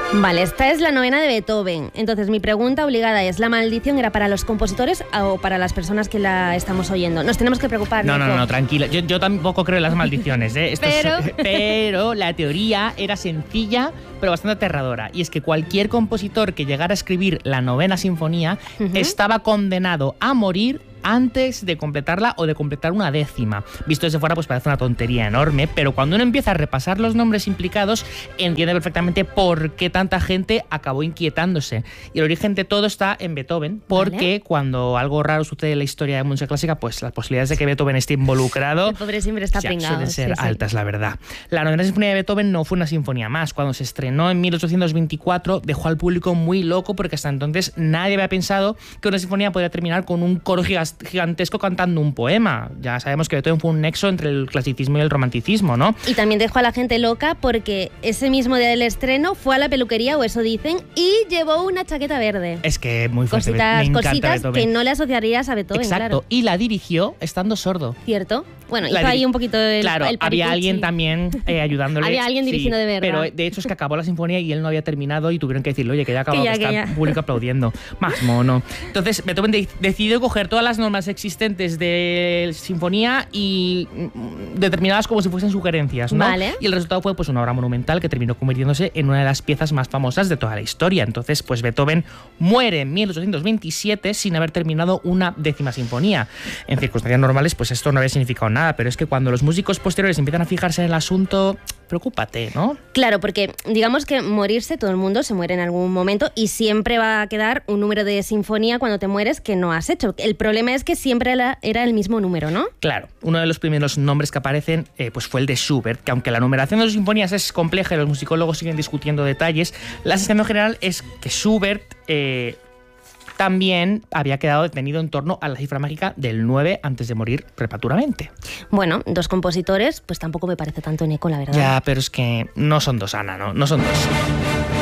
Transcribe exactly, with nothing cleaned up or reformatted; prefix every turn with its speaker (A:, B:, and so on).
A: Vale, esta es la novena de Beethoven. Entonces, mi pregunta obligada es, ¿la maldición era para los compositores o para las personas que la estamos oyendo? Nos tenemos que preocupar,
B: No,
A: Nico.
B: no, no, tranquila. Yo, yo tampoco creo en las maldiciones, ¿eh? Esto
A: Pero...
B: Es, pero la teoría era sencilla, pero bastante aterradora. Y es que cualquier compositor que llegara a escribir la novena sinfonía uh-huh. estaba condenado a morir antes de completarla o de completar una décima. Visto desde fuera, pues parece una tontería enorme, pero cuando uno empieza a repasar los nombres implicados, entiende perfectamente por qué tanta gente acabó inquietándose. Y el origen de todo está en Beethoven, porque ¿Vale? cuando algo raro sucede en la historia de música clásica, pues las posibilidades de que Beethoven esté involucrado
A: el pobre siempre está pringado,
B: suelen ser
A: sí,
B: altas,
A: sí.
B: la verdad. La novena sinfonía de Beethoven no fue una sinfonía más. Cuando se estrenó en mil ochocientos veinticuatro, dejó al público muy loco, porque hasta entonces nadie había pensado que una sinfonía podía terminar con un coro gigantesco gigantesco cantando un poema. Ya sabemos que Beethoven fue un nexo entre el clasicismo y el romanticismo, ¿no?
A: Y también dejó a la gente loca porque ese mismo día del estreno fue a la peluquería, o eso dicen, y llevó una chaqueta verde.
B: Es que muy fuerte.
A: Cositas,
B: me encanta
A: cositas
B: Beethoven.
A: que no le asociarías a Beethoven,
B: Exacto.
A: Claro.
B: Y la dirigió estando sordo.
A: Cierto. Bueno,
B: la
A: hizo ahí un poquito el
B: Claro,
A: el
B: había alguien también eh, ayudándole.
A: Había alguien dirigiendo
B: sí,
A: de verdad.
B: Pero de hecho es que acabó la sinfonía y él no había terminado y tuvieron que decirle, oye, que ya acabó, que, ya, que está el público aplaudiendo. Más mono. Entonces Beethoven de- decidió coger todas las normas existentes de sinfonía y mm, determinadas como si fuesen sugerencias, ¿no?
A: Vale.
B: Y el resultado fue pues una obra monumental que terminó convirtiéndose en una de las piezas más famosas de toda la historia. Entonces, pues Beethoven muere en mil ochocientos veintisiete sin haber terminado una décima sinfonía. En circunstancias normales, pues esto no había significado nada, pero es que cuando los músicos posteriores empiezan a fijarse en el asunto, preocúpate, ¿no?
A: Claro, porque digamos que morirse, todo el mundo se muere en algún momento y siempre va a quedar un número de sinfonía cuando te mueres que no has hecho. El problema es que siempre era el mismo número, ¿no?
B: Claro, uno de los primeros nombres que aparecen eh, pues fue el de Schubert, que aunque la numeración de sus sinfonías es compleja y los musicólogos siguen discutiendo detalles, la sensación general es que Schubert eh, también había quedado detenido en torno a la cifra mágica del nueve antes de morir prematuramente.
A: Bueno, dos compositores, pues tampoco me parece tanto, Nico, la verdad.
B: Ya, pero es que no son dos, Ana, ¿no? No son dos.